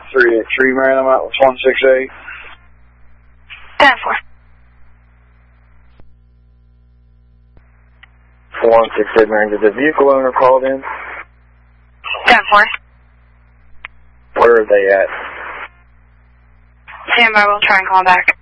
383 Maryland, Atlas 168. 10-4. 168 Maryland, did the vehicle owner called in? 10-4. Where are they at? Stand by, we'll try and call back.